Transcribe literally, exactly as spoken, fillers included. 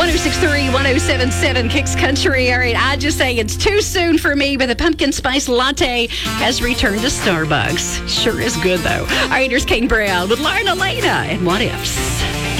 oh six three, one oh seven seven Kicks Country. All right, I just say it's too soon for me, but the pumpkin spice latte has returned to Starbucks. Sure is good, though. All right, here's Kane Brown with Lauren Elena and What Ifs.